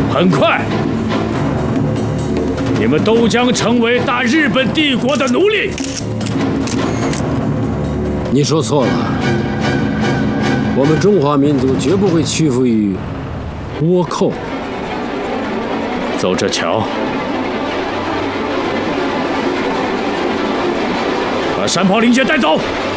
很快，你们都将成为大日本帝国的奴隶。 你说错了，我们中华民族绝不会屈服于倭寇。 走着瞧，把山炮令箭带走。